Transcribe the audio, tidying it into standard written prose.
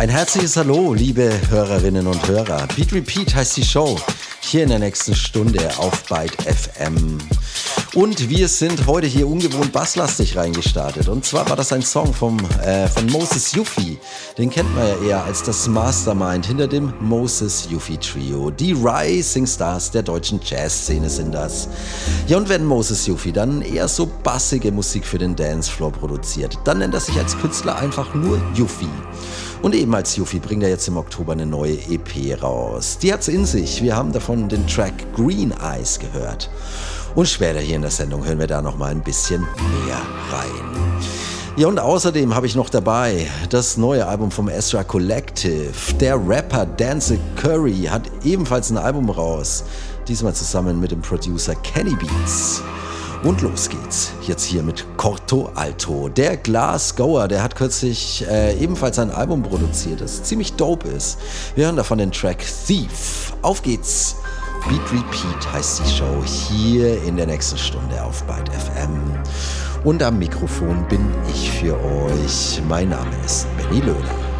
Ein herzliches Hallo, liebe Hörerinnen und Hörer. Beat Repeat heißt die Show, hier in der nächsten Stunde auf Byte FM. Und wir sind heute hier ungewohnt basslastig reingestartet. Und zwar war das ein Song von Moses Yuffie. Den kennt man ja eher als das Mastermind hinter dem Moses Yuffie Trio. Die Rising Stars der deutschen Jazzszene sind das. Ja, und wenn Moses Yuffie dann eher so bassige Musik für den Dancefloor produziert, dann nennt er sich als Künstler einfach nur Yuffie. Und eben als Yuffie bringt er jetzt im Oktober eine neue EP raus. Die hat's in sich. Wir haben davon den Track Green Eyes gehört. Und später hier in der Sendung hören wir da noch mal ein bisschen mehr rein. Ja, und außerdem habe ich noch dabei das neue Album vom Ezra Collective. Der Rapper Denzel Curry hat ebenfalls ein Album raus. Diesmal zusammen mit dem Producer Kenny Beats. Und los geht's jetzt hier mit Corto Alto. Der Glasgower, der hat kürzlich ebenfalls ein Album produziert, das ziemlich dope ist. Wir hören davon den Track Thief. Auf geht's! Beat Repeat heißt die Show hier in der nächsten Stunde auf Byte FM. Und am Mikrofon bin ich für euch. Mein Name ist Benny Löhner.